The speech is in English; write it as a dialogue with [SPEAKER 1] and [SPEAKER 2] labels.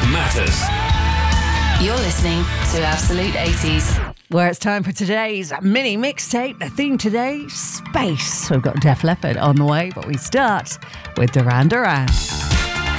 [SPEAKER 1] matters.
[SPEAKER 2] You're listening to Absolute 80s.
[SPEAKER 3] Where it's time for today's mini mixtape. The theme today, space. We've got Def Leppard on the way, but we start with Duran Duran.